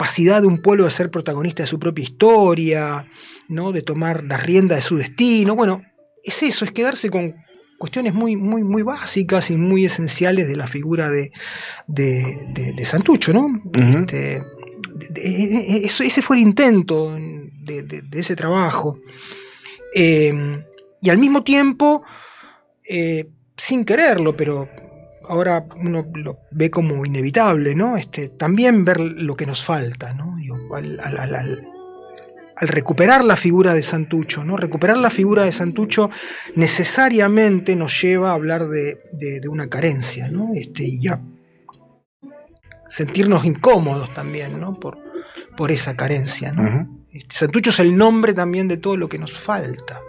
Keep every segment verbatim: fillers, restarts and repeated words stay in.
capacidad de un pueblo de ser protagonista de su propia historia, ¿no? De tomar la rienda de su destino. Bueno, es eso, es quedarse con cuestiones muy, muy, muy básicas y muy esenciales de la figura de, de, de, de Santucho, ¿no? Uh-huh. Este, de, de, eso, ese fue el intento de, de, de ese trabajo. Eh, y al mismo tiempo, eh, sin quererlo, pero ahora uno lo ve como inevitable, ¿no? Este, también ver lo que nos falta, ¿no? Digo, al, al, al, al, al recuperar la figura de Santucho, ¿no? Recuperar la figura de Santucho necesariamente nos lleva a hablar de, de, de una carencia, ¿no? Este, y ya sentirnos incómodos también, ¿no? Por, por esa carencia, ¿no? Uh-huh. Este, Santucho es el nombre también de todo lo que nos falta.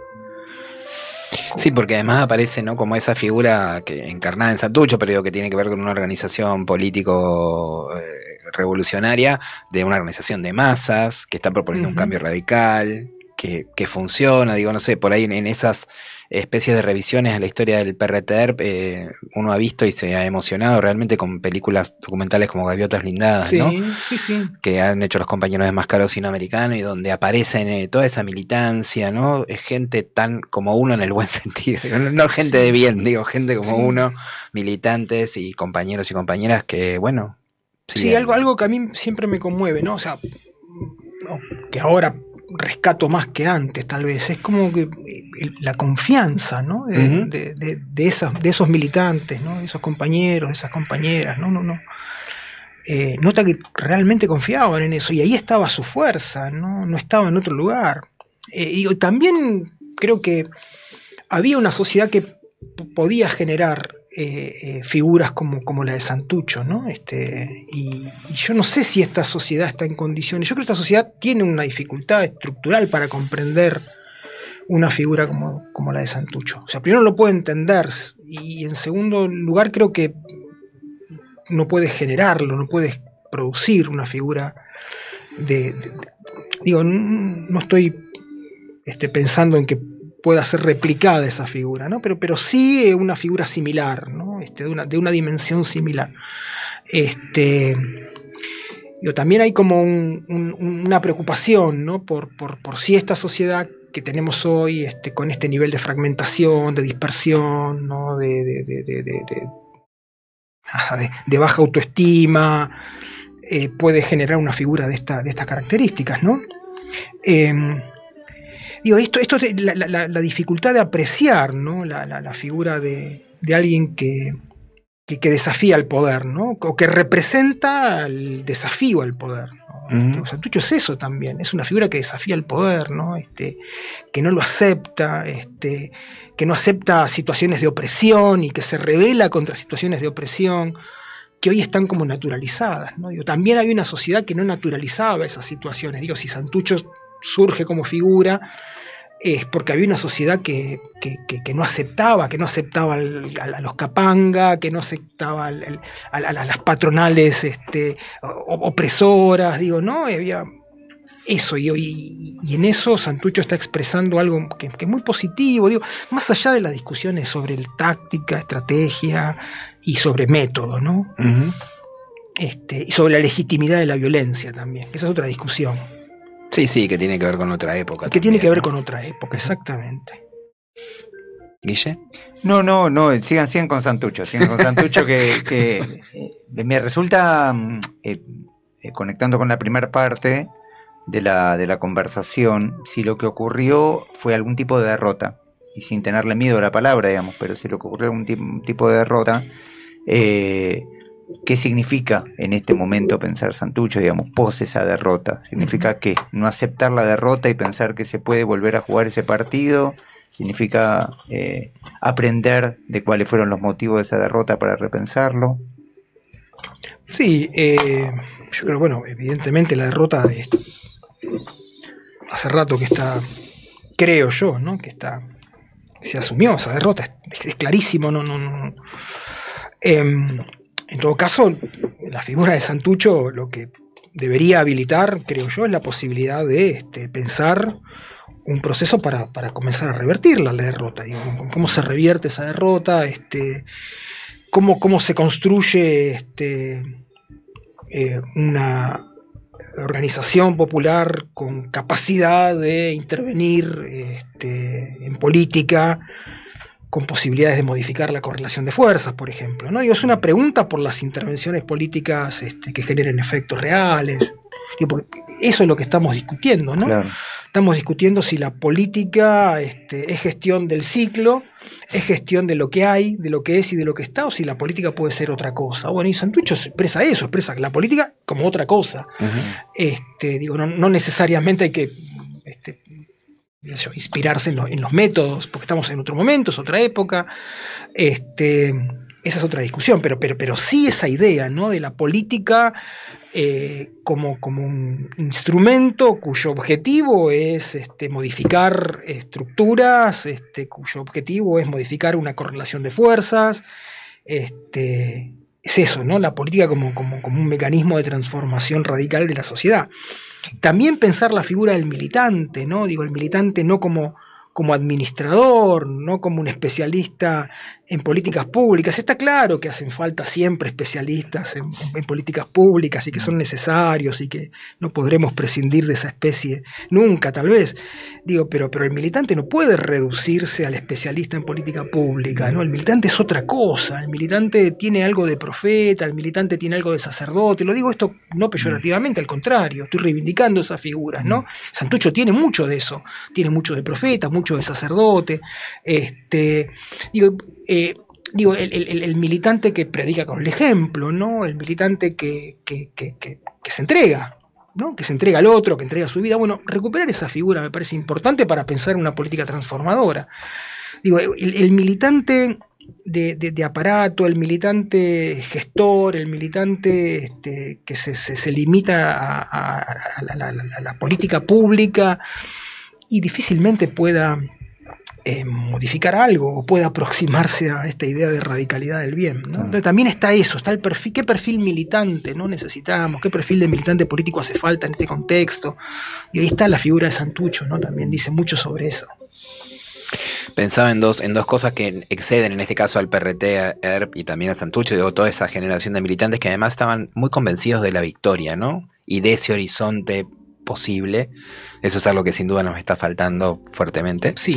Sí, porque además aparece, ¿no? Como esa figura que encarnada en Santucho, pero digo que tiene que ver con una organización político eh, revolucionaria, de una organización de masas, que está proponiendo uh-huh. un cambio radical, que, que funciona, digo, no sé, por ahí en, en esas especies de revisiones a la historia del P R T E R P, eh, uno ha visto y se ha emocionado realmente con películas documentales como Gaviotas Blindadas, sí, ¿no? Sí, sí. Que han hecho los compañeros de Mascaró Sinoamericano y donde aparecen eh, toda esa militancia, ¿no? Es gente tan como uno en el buen sentido, no, no gente sí. de bien, digo, gente como sí. uno, militantes y compañeros y compañeras que, bueno... Sí, algo, algo que a mí siempre me conmueve, ¿no? O sea, no, que ahora rescato más que antes, tal vez, es como que la confianza, ¿no? De, uh-huh. de, de, de, esas, de esos militantes, ¿no? De esos compañeros, de esas compañeras, no, no, no. Eh, nota que realmente confiaban en eso y ahí estaba su fuerza, no, no estaba en otro lugar. Eh, y también creo que había una sociedad que p- podía generar eh, eh, figuras como, como la de Santucho, ¿no? Este, y, y yo no sé si esta sociedad está en condiciones. Yo creo que esta sociedad tiene una dificultad estructural para comprender una figura como, como la de Santucho. O sea, primero no lo puede entender y en segundo lugar creo que no puede generarlo, no puede producir una figura de... de, de digo, no, no estoy este, pensando en que pueda ser replicada esa figura, ¿no? Pero, pero sí una figura similar, ¿no? Este, de, una, de una dimensión similar. Este, digo, también hay como un, un, una preocupación, ¿no? Por, por, por si esta sociedad que tenemos hoy, este, con este nivel de fragmentación, de dispersión, ¿no? de, de, de, de, de, de De, de baja autoestima, eh, puede generar una figura de, esta, de estas características, ¿no? Eh, digo, esto, esto es la, la, la dificultad de apreciar, ¿no? la, la, la figura de, de alguien que, que, que desafía el poder, ¿no? O que representa el desafío al poder, ¿no? Uh-huh. Santucho es eso también, es una figura que desafía el poder, ¿no? Este, que no lo acepta, este, que no acepta situaciones de opresión y que se rebela contra situaciones de opresión que hoy están como naturalizadas, ¿no? Digo, también hay una sociedad que no naturalizaba esas situaciones. Digo, si Santucho surge como figura es porque había una sociedad que, que, que, que no aceptaba, que no aceptaba al, a, a los capanga, que no aceptaba al, al, a, a las patronales este, opresoras, digo, ¿no? Había eso, y, y, y en eso Santucho está expresando algo que, que es muy positivo, digo, más allá de las discusiones sobre el táctica, estrategia y sobre método, ¿no? Uh-huh. Este, y sobre la legitimidad de la violencia también, esa es otra discusión. Sí, sí, que tiene que ver con otra época. Que también, tiene que ver, ¿no? Con otra época, exactamente. ¿Guille? No, no, no, sigan, sigan con Santucho, sigan con Santucho que, que eh, me resulta, eh, eh, conectando con la primera parte de la, de la conversación, si lo que ocurrió fue algún tipo de derrota, y sin tenerle miedo a la palabra, digamos, pero si lo que ocurrió algún tipo, tipo de derrota, eh, ¿qué significa en este momento pensar Santucho, digamos, pos esa derrota? ¿Significa que no aceptar la derrota y pensar que se puede volver a jugar ese partido? ¿Significa eh, aprender de cuáles fueron los motivos de esa derrota para repensarlo? Sí, eh, yo creo, bueno, evidentemente la derrota de, hace rato que está, creo yo, ¿no? Que está, se asumió esa derrota, es, es clarísimo, no, no, no. Eh, en todo caso, la figura de Santucho lo que debería habilitar, creo yo, es la posibilidad de este, pensar un proceso para, para comenzar a revertir la derrota, digo, cómo se revierte esa derrota, este, cómo, cómo se construye este, eh, una, organización popular con capacidad de intervenir este, en política, con posibilidades de modificar la correlación de fuerzas, por ejemplo, ¿no? Y es una pregunta por las intervenciones políticas este, que generen efectos reales. Digo, porque eso es lo que estamos discutiendo, ¿no? Claro. Estamos discutiendo si la política este, es gestión del ciclo, es gestión de lo que hay, de lo que es y de lo que está, o si la política puede ser otra cosa. Bueno, y Santucho expresa eso, expresa la política como otra cosa. Uh-huh. Este, digo, no, no necesariamente hay que este, inspirarse en, lo, en los métodos, porque estamos en otro momento, es otra época. Este, esa es otra discusión, pero, pero, pero sí esa idea, ¿no?, de la política eh, como, como un instrumento cuyo objetivo es este, modificar estructuras, este, cuyo objetivo es modificar una correlación de fuerzas. Este, es eso, ¿no?, la política como, como, como un mecanismo de transformación radical de la sociedad. También pensar la figura del militante, ¿no? Digo, el militante no como, como administrador, no como un especialista en políticas públicas. Está claro que hacen falta siempre especialistas en, en, en políticas públicas y que son necesarios y que no podremos prescindir de esa especie nunca, tal vez. Digo, pero, pero el militante no puede reducirse al especialista en política pública, ¿no? El militante es otra cosa, el militante tiene algo de profeta, el militante tiene algo de sacerdote. Lo digo esto no peyorativamente, al contrario, estoy reivindicando esas figuras, ¿no? Santucho tiene mucho de eso, tiene mucho de profeta, mucho de sacerdote. Este, digo, eh, digo el, el, el militante que predica con el ejemplo, ¿no? El militante que, que, que, que, que se entrega, ¿no? Que se entrega al otro, que entrega su vida. Bueno, recuperar esa figura me parece importante para pensar en una política transformadora. Digo, el, el militante de, de, de aparato, el militante gestor, el militante este, que se, se, se limita a, a, a, la, a, la, a la política pública y difícilmente pueda eh, modificar algo o pueda aproximarse a esta idea de radicalidad del bien, ¿no? Entonces también está eso, está el perfil, qué perfil militante no necesitamos, qué perfil de militante político hace falta en este contexto, y ahí está la figura de Santucho, ¿no? También dice mucho sobre eso. Pensaba en dos, en dos cosas que exceden en este caso al P R T, a E R P y también a Santucho, digo, toda esa generación de militantes que además estaban muy convencidos de la victoria, ¿no? Y de ese horizonte posible. Eso es algo que sin duda nos está faltando fuertemente. Sí.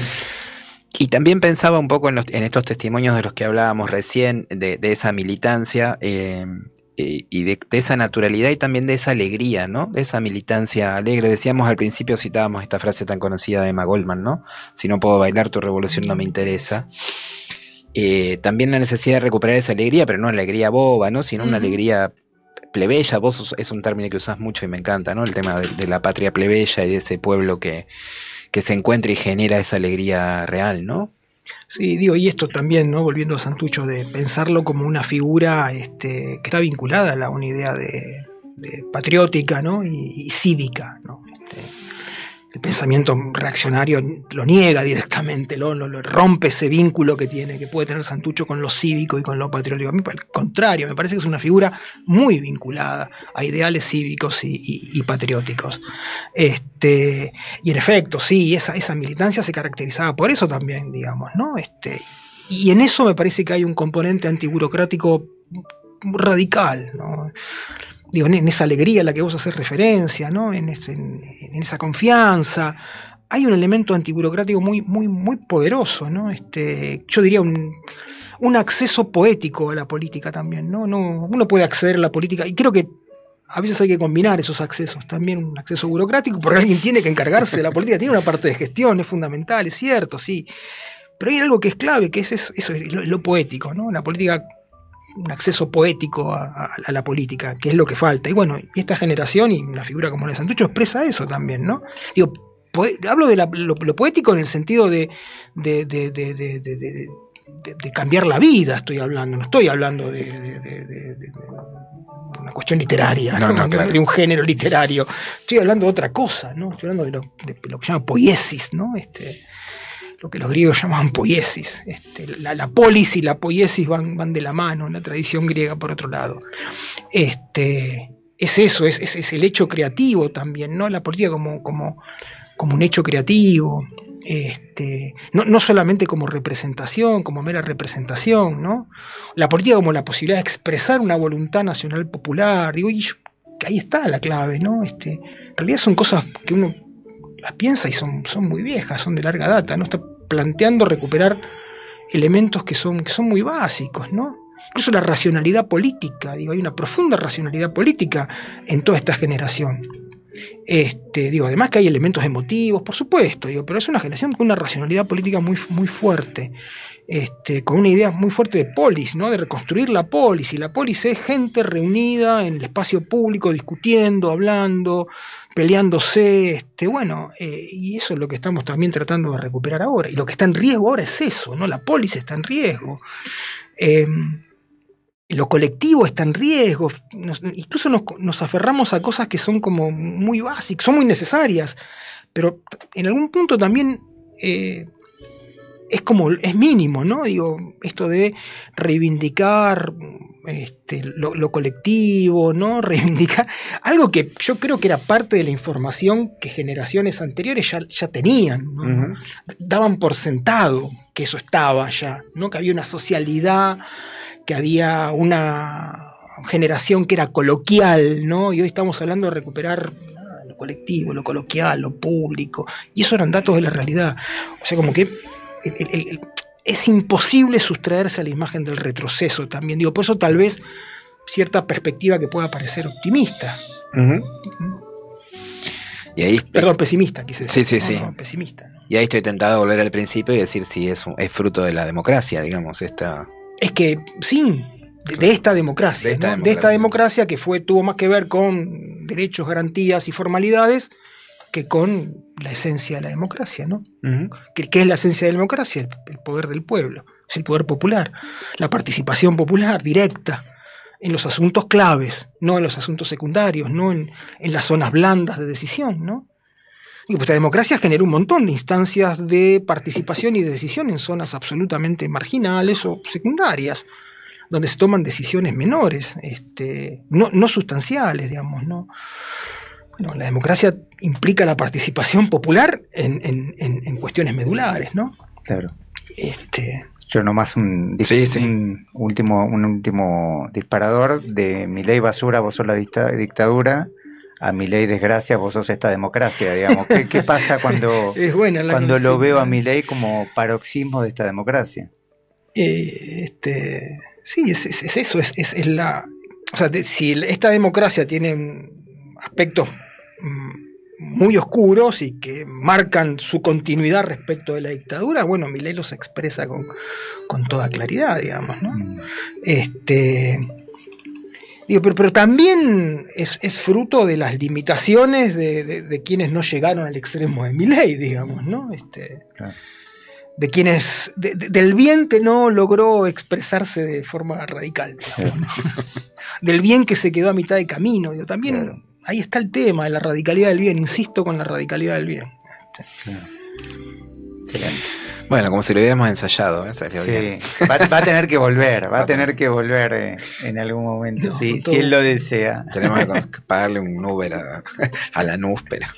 Y también pensaba un poco en, los, en estos testimonios de los que hablábamos recién, de, de esa militancia eh, eh, y de, de esa naturalidad y también de esa alegría, ¿no? De esa militancia alegre. Decíamos al principio, citábamos esta frase tan conocida de Emma Goldman, ¿no? Si no puedo bailar, tu revolución no me interesa. Eh, también la necesidad de recuperar esa alegría, pero no una alegría boba, ¿no? Sino uh-huh. una alegría plebeya. Vos es un término que usás mucho y me encanta, ¿no? El tema de, de la patria plebeya y de ese pueblo que, que se encuentra y genera esa alegría real, ¿no? Sí, digo, y esto también, ¿no? Volviendo a Santucho, de pensarlo como una figura este, que está vinculada a la, una idea de, de patriótica, ¿no? Y, y cívica, ¿no? Este, el pensamiento reaccionario lo niega directamente, lo, lo, lo rompe ese vínculo que tiene, que puede tener Santucho con lo cívico y con lo patriótico. A mí, al contrario, me parece que es una figura muy vinculada a ideales cívicos y, y, y patrióticos. Este, y en efecto, sí, esa, esa militancia se caracterizaba por eso también, digamos, ¿no? Este, y en eso me parece que hay un componente antiburocrático radical, ¿no? Digo, en esa alegría a la que vos haces referencia, ¿no? En, ese, en, en esa confianza, hay un elemento antiburocrático muy, muy, muy poderoso, ¿no? Este, yo diría un, un acceso poético a la política también, ¿no? No, uno puede acceder a la política, y creo que a veces hay que combinar esos accesos, también un acceso burocrático, porque alguien tiene que encargarse de la política, tiene una parte de gestión, es fundamental, es cierto, sí, pero hay algo que es clave, que es eso, eso es lo, lo poético, ¿no? La política, un acceso poético a, a, a la política, que es lo que falta. Y bueno, y esta generación y una figura como la de Santucho expresa eso también, ¿no? Digo, poe- hablo de la, lo, lo poético en el sentido de, de, de, de, de, de, de, de cambiar la vida, estoy hablando, no estoy hablando de, de, de, de, de una cuestión literaria, no, ¿no? No, claro. de un género literario. Estoy hablando de otra cosa, ¿no? Estoy hablando de lo, de lo que se llama poiesis, ¿no? Este, lo que los griegos llamaban poiesis. Este, la, la polis y la poiesis van, van de la mano en la tradición griega, por otro lado. Este, es eso, es, es, es el hecho creativo también, ¿no? La política como, como, como un hecho creativo, este, no, no solamente como representación, como mera representación, ¿no? La política como la posibilidad de expresar una voluntad nacional popular. Digo, y yo que ahí está la clave, ¿no? Este, en realidad son cosas que uno las piensa y son, son muy viejas, son de larga data, ¿no? Está planteando recuperar elementos que son, que son muy básicos, ¿no? Incluso la racionalidad política, digo, hay una profunda racionalidad política en toda esta generación. Este, digo, además que hay elementos emotivos, por supuesto, digo, pero es una generación con una racionalidad política muy, muy fuerte, este, con una idea muy fuerte de polis, ¿no? De reconstruir la polis, y la polis es gente reunida en el espacio público, discutiendo, hablando, peleándose, este, bueno, eh, y eso es lo que estamos también tratando de recuperar ahora, y lo que está en riesgo ahora es eso, ¿no? La polis está en riesgo. Eh, Lo colectivo está en riesgo, nos, incluso nos, nos aferramos a cosas que son como muy básicas, son muy necesarias, pero en algún punto también eh, es como, es mínimo, ¿no? Digo, esto de reivindicar este, lo, lo colectivo, ¿no? Reivindicar algo que yo creo que era parte de la información que generaciones anteriores ya, ya tenían, ¿no? Uh-huh. Daban por sentado que eso estaba ya, ¿no? Que había una socialidad, que había una generación que era coloquial, ¿no? Y hoy estamos hablando de recuperar nada, lo colectivo, lo coloquial, lo público, y eso eran datos de la realidad. O sea, como que el, el, el, es imposible sustraerse a la imagen del retroceso también. Digo, por eso tal vez cierta perspectiva que pueda parecer optimista. Uh-huh. Y ahí, Perdón, pesimista, quise decir. Sí, sí, no, sí. No, pesimista, ¿no? Y ahí estoy tentado a volver al principio y decir si es, es fruto de la democracia, digamos, esta... Es que sí, de, de esta democracia, de esta, ¿no? democracia. de esta democracia que fue, tuvo más que ver con derechos, garantías y formalidades que con la esencia de la democracia, ¿no? Uh-huh. ¿Qué, qué es la esencia de la democracia? El, el poder del pueblo, es el poder popular, la participación popular directa en los asuntos claves, no en los asuntos secundarios, no en, en las zonas blandas de decisión, ¿no? Y pues la democracia genera un montón de instancias de participación y de decisión en zonas absolutamente marginales o secundarias, donde se toman decisiones menores, este, no, no sustanciales, digamos, ¿no? Bueno, la democracia implica la participación popular en, en, en, en cuestiones medulares, ¿no? Claro. Este... Yo nomás un, sí, sí. un último un último disparador de mi ley basura, vos sos la dicta, dictadura. A mi ley desgracia, vos sos esta democracia, digamos. ¿Qué, qué pasa cuando, cuando lo veo a mi ley como paroxismo de esta democracia? Eh, este, sí, es, es, es eso, es, es, es la... O sea, de, si esta democracia tiene aspectos muy oscuros y que marcan su continuidad respecto de la dictadura, bueno, mi ley los expresa con, con toda claridad, digamos, ¿no? Mm. Este... Digo, pero, pero también es, es fruto de las limitaciones de, de, de quienes no llegaron al extremo de Milei, digamos, ¿no? Este, claro. De quienes, de, de, del bien que no logró expresarse de forma radical, digamos, ¿no? Del bien que se quedó a mitad de camino. Digo, también claro. Ahí está el tema de la radicalidad del bien, insisto con la radicalidad del bien. Este. Claro. Excelente. Bueno, como si lo hubiéramos ensayado, ¿eh? Salió sí, bien. Va, va a tener que volver, va a tener que volver eh, en algún momento, no, sí, si él lo desea. Tenemos que pagarle un Uber a, a la N U F, pero...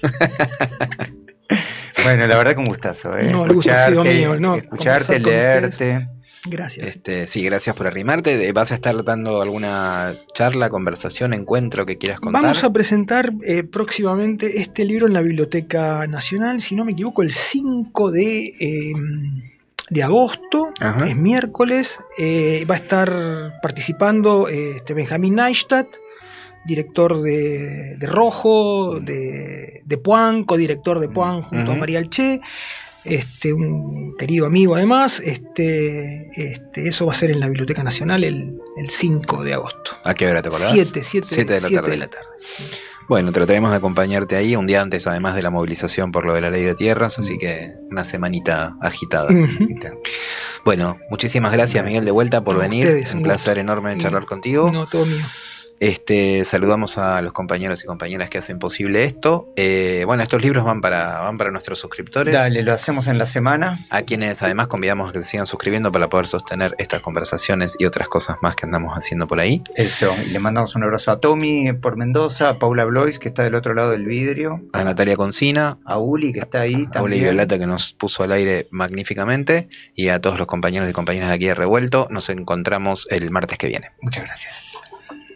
Bueno, la verdad que un gustazo, ¿eh? No, el gusto ha sido mío, ¿no? Escucharte, leerte. Gracias. Este, sí, gracias por arrimarte. ¿Vas a estar dando alguna charla, conversación, encuentro que quieras contar? Vamos a presentar eh, próximamente este libro en la Biblioteca Nacional, si no me equivoco, el cinco de, eh, de agosto, Ajá. es miércoles. Eh, va a estar participando eh, este Benjamín Neistat, director de, de Rojo, de, de Puan, codirector de Puan junto uh-huh. a María Alché. Este, un querido amigo además, este, este, eso va a ser en la Biblioteca Nacional el, el cinco de agosto. ¿A qué hora te acordás? siete, siete, siete de la siete tarde. De la tarde. Bueno, trataremos de acompañarte ahí un día antes, además de la movilización por lo de la ley de tierras, así que una semanita agitada. Uh-huh. Bueno, muchísimas gracias, gracias Miguel de vuelta por no, venir, ustedes, un placer gusto. enorme charlar contigo. No, todo mío. Este, saludamos a los compañeros y compañeras que hacen posible esto. Eh, bueno, estos libros van para, van para nuestros suscriptores. Dale, lo hacemos en la semana. A quienes además convidamos a que se sigan suscribiendo para poder sostener estas conversaciones y otras cosas más que andamos haciendo por ahí. Eso, y le mandamos un abrazo a Tommy por Mendoza, a Paula Blois, que está del otro lado del vidrio. A Natalia Concina. A Uli, que está ahí a también. Uli y Violeta, que nos puso al aire magníficamente. Y a todos los compañeros y compañeras de aquí de Revuelto. Nos encontramos el martes que viene. Muchas gracias.